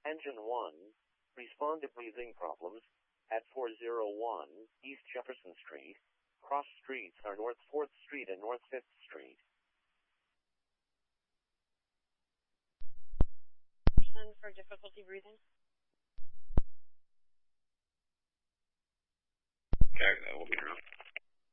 Engine 1, respond to breathing problems at 401 East Jefferson Street. Cross streets are North 4th Street and North 5th Street. For difficulty breathing. Okay, that will be enough.